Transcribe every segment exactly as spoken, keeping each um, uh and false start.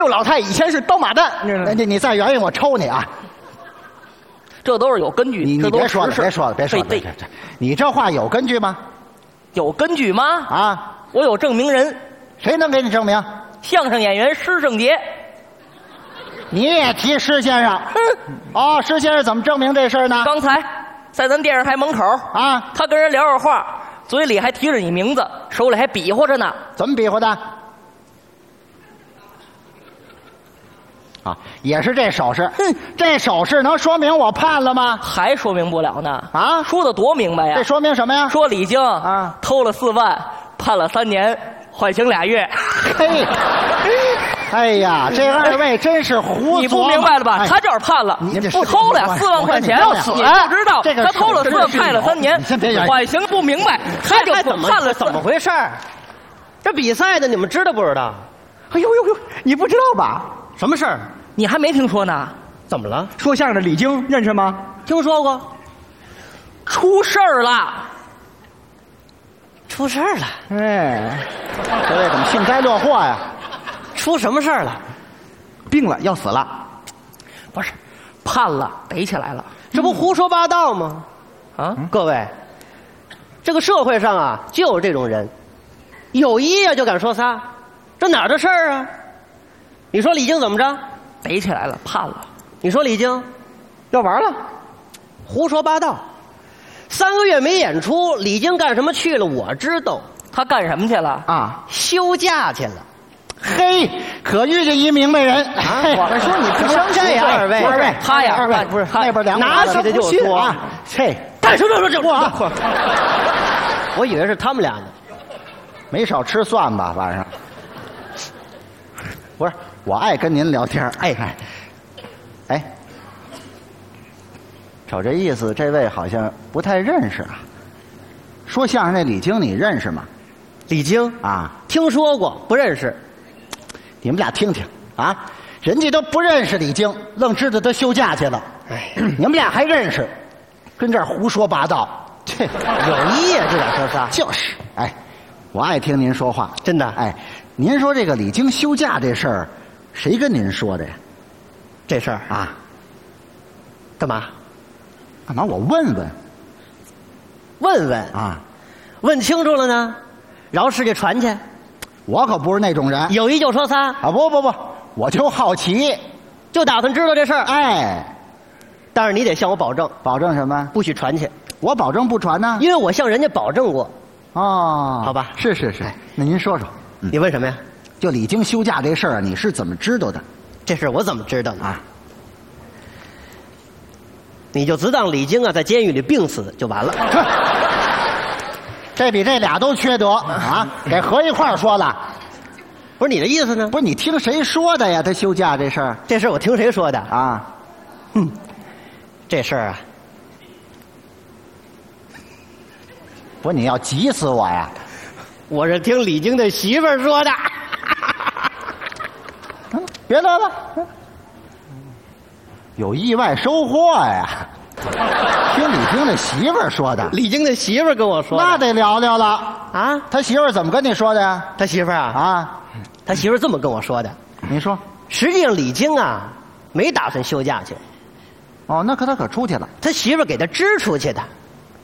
这老太以前是刀马旦， 你你你再远一点，我抽你啊！ 这都是有根据。 你你别说了，别说了，别说了， 对这这，你这话有根据吗？ 有根据吗？ 啊， 我有证明人， 谁能给你证明？ 相声演员施圣杰。 你也提施先生？嗯，哦，施先生怎么证明这事儿呢？ 刚才在咱电视台门口啊， 他跟人聊着话，嘴里还提着你名字，手里还比划着呢。 怎么比划的？啊，也是这手势。 哼， 这手势能说明我判了吗？ 还说明不了呢。 啊， 说的多明白呀！ 这说明什么呀？ 说李菁啊偷了四万，判了三年，缓刑俩月。 嘿，哎呀，这二位真是胡你不琢磨明白了吧？ 哎他就是判了， 你这不偷了呀，四万块钱， 我跟你说你呀不知道， 这个他偷了四万， 手势判了三年你先别远， 缓刑不明白，他就怎么判了怎么回事儿？这比赛的你们知道不知道？ 哎呦呦呦，你不知道吧？ 什么事儿？ 你还没听说呢？ 怎么了？ 说相声的李菁认识吗？ 听说过？ 出事儿了！ 出事儿了？ 哎，这位怎么幸灾乐祸呀？ 出什么事儿了？ 病了，要死了。 不是，判了，逮起来了。 这不胡说八道吗？ 啊， 各位，这个社会上啊，就有这种人，有一呀就敢说仨，这哪儿的事儿啊？你说李菁怎么着？ 逮起来了，判了。 你说李菁要玩了，胡说八道。三个月没演出，李菁干什么去了？我知道， 他干什么去了？ 啊， 休假去了。 嘿，可遇见一明白人啊嘿我们说你不相信呀二位二位， 他呀二位不是他那边两拿起来就说啊，嘿， 干什么说这我我以为是他们俩呢。 没少吃蒜吧？晚上不是，我爱跟您聊天。哎哎哎，瞅这意思，这位好像不太认识啊。说相声那李菁，你认识吗？ 李菁啊， 听说过，不认识。 你们俩听听啊，人家都不认识李菁，愣知道他休假去了。 哎， 你们俩还认识，跟这儿胡说八道，这有一呀就敢说仨， 就是哎，我爱听您说话， 真的。 哎，您说这个李菁休假这事儿，谁跟您说的呀？ 这事儿啊， 干嘛？ 干嘛？我问问问问啊， 问清楚了呢，饶世界传去。 我可不是那种人有一就说仨， 啊！不不不，我就好奇， 就打算知道这事儿。 哎， 但是你得向我保证， 保证什么？ 不许传去， 我保证不传呢。 因为我向人家保证过。 哦， 好吧是是是，那您说说， 你问什么呀？ 就李菁休假这事儿，你是怎么知道的这事儿我怎么知道呢？ 啊？ 你就只当李菁啊在监狱里病死就完了。 这比这俩都缺德啊！给合一块儿说了， 不是你的意思呢？ 不是你听谁说的呀？他休假这事儿这事儿我听谁说的？ 啊？ 这事儿啊， 不是你要急死我呀？ 我是听李菁的媳妇儿说的。 嗯别乐了，嗯有意外收获呀！听李菁的媳妇儿说的， 李菁的媳妇儿跟我说的。 那得聊聊了。 啊， 他媳妇儿怎么跟你说的呀？ 他媳妇儿啊， 啊， 他媳妇儿这么跟我说的。 你说实际上李菁啊，没打算休假去， 哦，那可他可出去了， 他媳妇儿给他支出去的。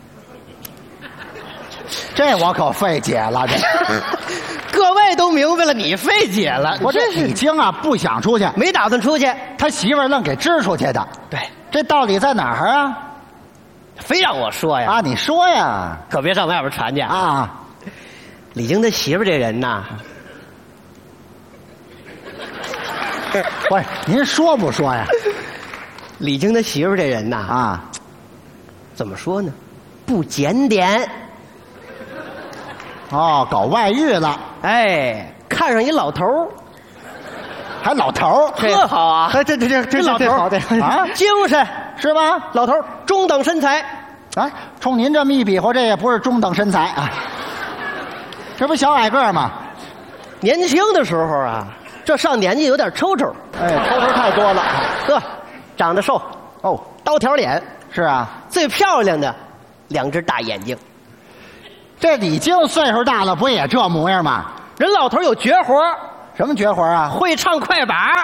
这我可费解了。这各位都明白了，你费解了。 我这李菁啊不想出去， 没打算出去， 他媳妇儿愣给支出去的， 对， 这道理在哪儿啊？ 非让我说呀， 啊，你说呀？ 可别上外边传去啊。 啊， 李菁他媳妇儿这人呐， 不是您说不说呀？ 李菁他媳妇儿这人呐， 啊， 怎么说呢？不检点。 哦，搞外遇了， 哎，看上一老头儿， 还老头儿， 特好啊， 哎，这这这这这老头儿这好的啊， 精神， 是吧？ 老头儿中等身材， 哎，冲您这么一比划，这也不是中等身材啊，这不小矮个儿吗？ 年轻的时候啊，这上年纪有点抽抽， 哎，头头太多了。 呵，长得瘦， 哦， 刀条脸， 是啊， 最漂亮的两只大眼睛。 这李菁岁数大了，不也这模样吗？ 人老头有绝活， 什么绝活啊？ 会唱快板儿。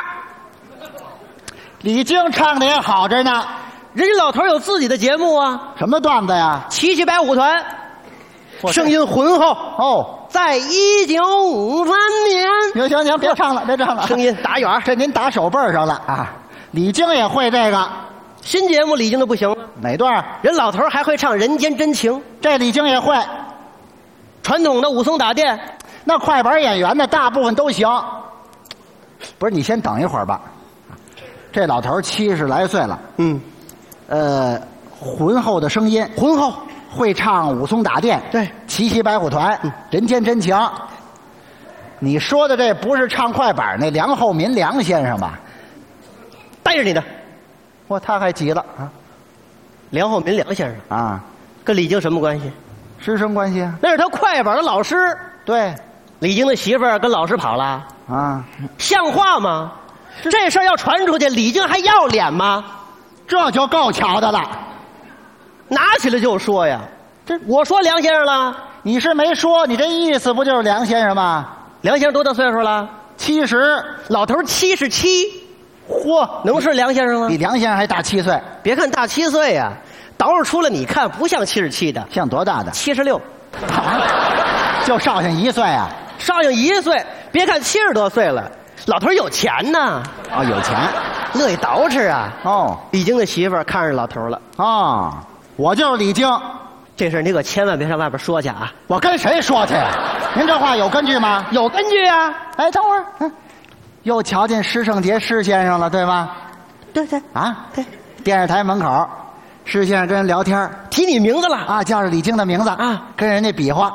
李菁唱的也好着呢。 人家老头有自己的节目啊， 什么段子呀？ 七七白虎团， 我声音浑厚。 哦， 在一九五三年， 行行行，别唱了，别唱了， 声音打远儿。 这您打手背上了啊！李菁也会这个， 新节目李菁都不行了， 哪段？ 人老头还会唱《人间真情》， 这李菁也会。 传统的武松打店， 那快板演员呢，大部分都行。不是，你先等一会儿吧。这老头七十来岁了， 嗯， 呃，浑厚的声音， 浑厚， 会唱武松打店， 对， 七七白虎团，嗯、人间真情。你说的这不是唱快板那梁厚民梁先生吧？ 带着你的， 哇，他还急了啊！ 梁厚民梁先生啊， 跟李菁什么关系？ 师生关系啊？ 那是他快板的老师。 对， 李菁的媳妇儿跟老师跑了啊， 像话吗？这事儿要传出去，李菁还要脸吗？ 这就够巧的了， 拿起来就说呀。这我说梁先生了， 你是没说，你这意思不就是梁先生吗？ 梁先生多大岁数了？ 七十， 老头七十七。 嚯， 能是梁先生吗？ 比梁先生还大七岁。 别看大七岁呀、啊，捯饬出来你看不像七十七的， 像多大的？ 七十六， 就少上一岁啊！ 少上一岁，别看七十多岁了，老头有钱呐。 哦，有钱， 乐意捯饬啊。 哦， 李菁的媳妇儿看上老头了。 哦，我就是李菁。 这事你可千万别上外边说去啊！ 我跟谁说去？您这话有根据吗？ 有根据啊！ 哎，等会儿，嗯，又瞧见施圣杰施先生了，对吧？ 对对啊， 对， 电视台门口，施先生跟人聊天， 提你名字了啊，叫着李菁的名字啊， 跟人家比划。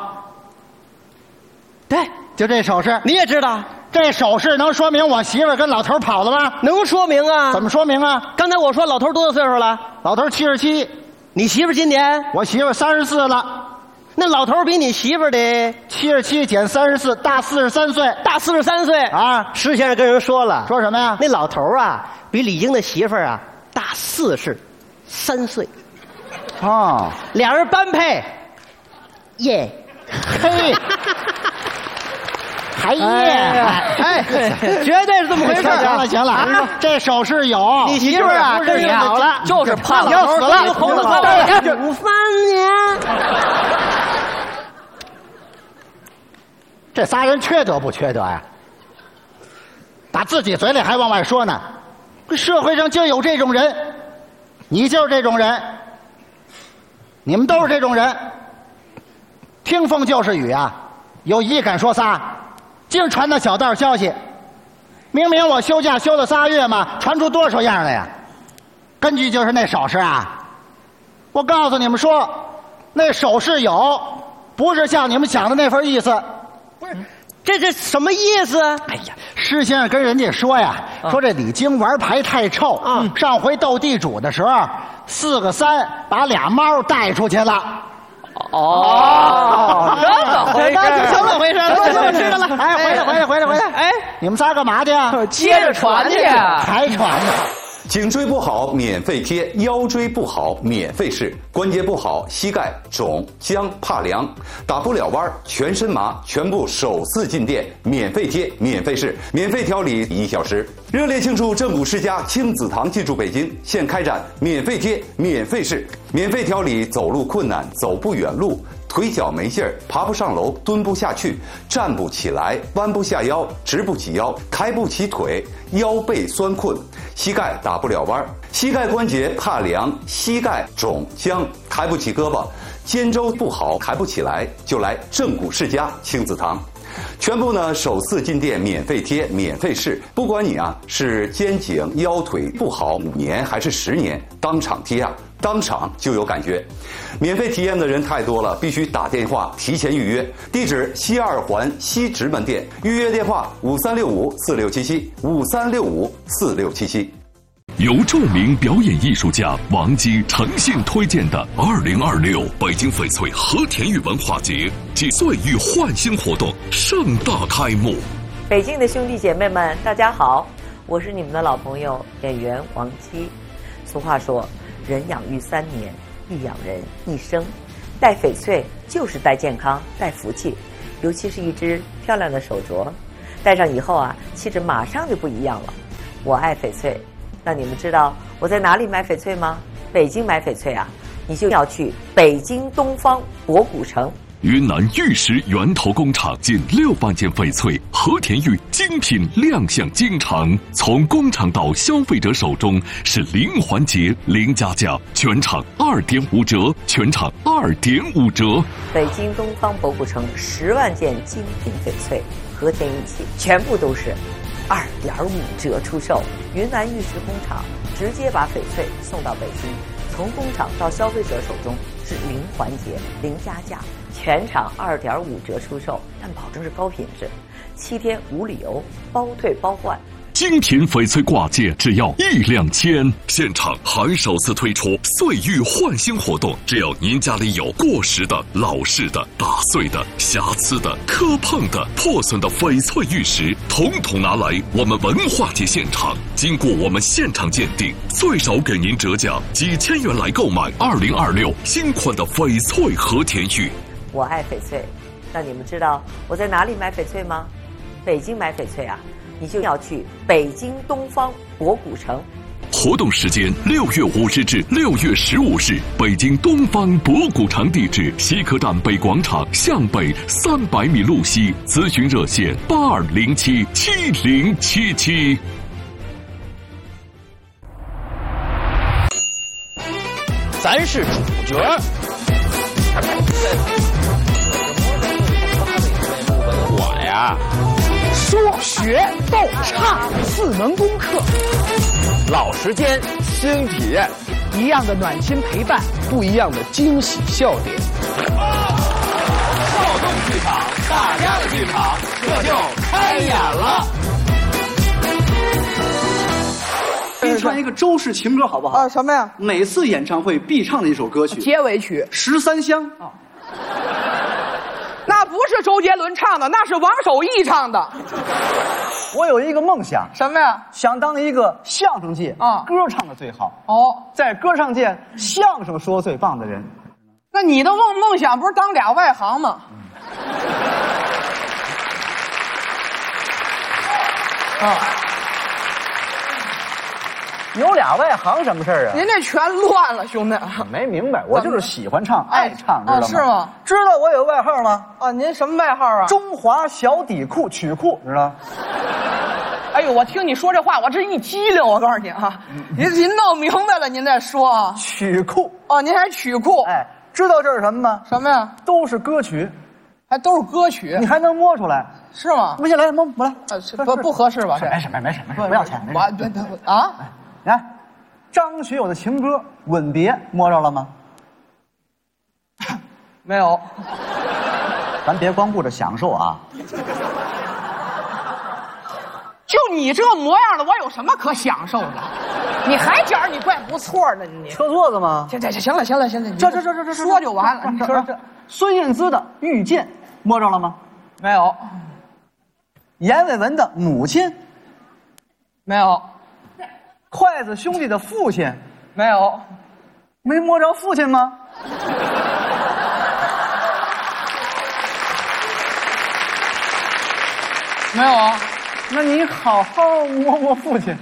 对， 就这手势， 你也知道， 这手势能说明我媳妇儿跟老头跑了吗？ 能说明啊？ 怎么说明啊？ 刚才我说老头多大岁数了？ 老头七十七， 你媳妇今年？ 我媳妇三十四了。 那老头比你媳妇的七十七减三十四，大四十三岁， 大四十三岁啊！ 施先生跟人说了， 说什么呀？ 那老头啊，比李菁的媳妇啊大四十三岁。 哦， 俩人般配，耶， 嘿，还耶， 哎，绝对是这么回事。 行了行了，啊、这手势有， 你媳妇啊跟人好了， 就是怕老头要死了， 红了喝了五三年。 这仨人缺德不缺德呀？打自己嘴里还往外说呢。这社会上就有这种人，你就是这种人，你们都是这种人。听风就是雨啊，有一敢说仨。净传那小道消息，明明我休假休了仨月嘛，传出多少样来呀？根据就是那手势啊，我告诉你们说，那手势有，不是像你们想的那份意思。 不是，这这什么意思？ 哎呀，施先生跟人家说呀，啊、说这李菁玩牌太臭啊、嗯！上回斗地主的时候，四个三把俩猫带出去了。 哦，这么回事？ 这么回事？我知道了。哎，回来，回来，回来，回来！哎，你们仨干嘛去啊？ 接着传去， 还传呢。 颈椎不好免费贴，腰椎不好免费试，关节不好膝盖肿僵怕凉打不了弯全身麻，全部首次进店免费贴免费试，免费调理一小时。热烈庆祝正骨世家亲子堂进驻北京，现开展免费贴免费试，免费调理走路困难走不远路，腿脚没劲儿，爬不上楼，蹲不下去，站不起来，弯不下腰，直不起腰，抬不起腿，腰背酸困，膝盖打不了弯，膝盖关节怕凉，膝盖肿僵，抬不起胳膊，肩周不好，抬不起来，就来正骨世家亲子堂。全部呢首次进店免费贴免费试，不管你啊是肩颈腰腿不好五年还是十年，当场贴啊当场就有感觉。免费体验的人太多了，必须打电话提前预约。地址西二环西直门店，预约电话五三六五四六七七五三六五四六七七。 由著名表演艺术家王姬诚信推荐的二零二六北京翡翠和田玉文化节及岁与焕新活动盛大开幕。 北京的兄弟姐妹们，大家好，我是你们的老朋友演员王姬。俗话说，人养育三年，一养人一生。戴翡翠就是戴健康，戴福气，尤其是一只漂亮的手镯。 戴上以后啊，气质马上就不一样了。我爱翡翠，那你们知道我在哪里买翡翠吗？北京买翡翠啊，你就要去北京东方博古城。 云南玉石源头工厂近六万件翡翠和田玉精品亮相京城，从工厂到消费者手中是零环节、零加价，全场二点五折，全场二点五折。 北京东方博古城十万件精品翡翠和田玉器，全部都是二点五折出售。云南玉石工厂直接把翡翠送到北京，从工厂到消费者手中是零环节、零加价。全场二点五折出售，但保证是高品质，七天无理由，包退包换。 精品翡翠挂件只要一两千，现场还首次推出岁玉换新活动，只要您家里有过时的、老式的、打碎的、瑕疵的、磕碰的、破损的翡翠玉石，统统拿来我们文化节现场，经过我们现场鉴定，最少给您折价几千元来购买二零二六新款的翡翠和田玉。 我爱翡翠，那你们知道我在哪里买翡翠吗？北京买翡翠啊，你就要去北京东方博古城。 活动时间六月五日至六月十五日，北京东方博古城地址：西客站北广场向北三百米路西，咨询热线八二零七七零七七。 咱是主角。 我呀，说学逗唱四门功课， 老时间， 新体验，一样的暖心陪伴，不一样的惊喜笑点。 少动剧场，大家的剧场，这就开演了。 给你唱一个周氏情歌好不好？ 啊，什么呀？ 每次演唱会必唱的一首歌曲， 结尾曲 《十三香》。 啊，那不是周杰伦唱的，那是王守义唱的。 我有一个梦想， 什么呀？ 想当一个相声界啊歌唱的最好， 哦， 在歌唱界相声说最棒的人。 那你的梦梦想不是当俩外行吗？啊。 有俩外行什么事儿啊？ 您这全乱了，兄弟。 没明白，我就是喜欢唱，爱唱，知道吗？ 是吗？ 知道我有个外号吗？ 啊，您什么外号啊？ 中华小底裤曲库，知道？ 哎呦，我听你说这话，我这一激灵，我告诉你啊，您您弄明白了，您再说啊。 曲库哦，您还曲库？ 哎，知道这是什么吗？ 什么呀？ 都是歌曲， 还都是歌曲， 你还能摸出来？ 是吗？ 摸下来，摸摸来。 啊，不不合适吧？ 没事没事没事，不要钱。 我别别啊！ 来，张学友的情歌《吻别》摸着了吗？ 没有。 咱别光顾着享受啊！ 就你这模样的，我有什么可享受的？你还觉得你怪不错的你？ 车座子吗？ 行行行了行了行了， 这这这这这说就完了。你说这孙燕姿的《遇见》摸着了吗？ 没有。 阎维文的母亲没有。 筷子兄弟的父亲没有。 没摸着父亲吗？ 没有啊。 那你好好摸摸父亲。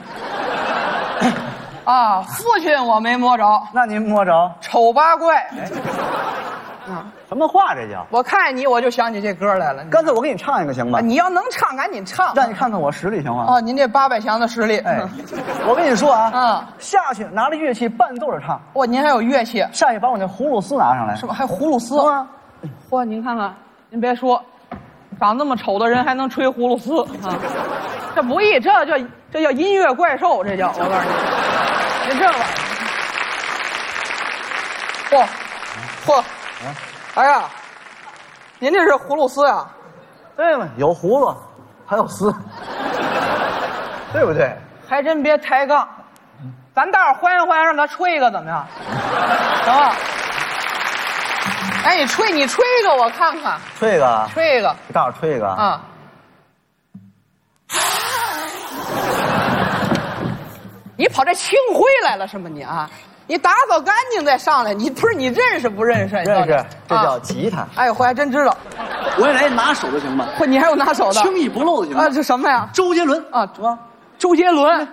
啊，父亲我没摸着。 那您摸着？ 丑八怪。 啊，什么话这叫？ 我看你我就想起这歌来了。 干脆我给你唱一个行吗？ 你要能唱，赶紧唱， 让你看看我实力行吗？ 哦，您这八百强的实力。 哎，我跟你说啊， 嗯， 下去拿着乐器伴奏着唱。 哇，您还有乐器？ 下去把我那葫芦丝拿上来。 是吧？还葫芦丝啊？ 嚯，您看看，您别说，长那么丑的人还能吹葫芦丝啊，这不易，这叫这叫音乐怪兽，这叫我告诉你，您这玩意儿，嚯嚯，哎呀，您这是葫芦丝呀？ 对嘛，有葫芦，还有丝，对不对？ 还真别抬杠，咱待会儿欢迎欢迎，让他吹一个怎么样？行吧？哎，你吹，你吹一个我看看。 吹一个。 吹一个。 你告诉我吹一个。 啊。你跑这清辉来了是吗你啊？ 你打扫干净再上来，你不是你认识不认识？ 认识，这叫啊吉他。 哎，我还真知道。 我也来拿手的行吗？ 不，你还有拿手的， 轻易不漏的行吗？ 啊，这什么呀？ 周杰伦啊，什么？周杰伦，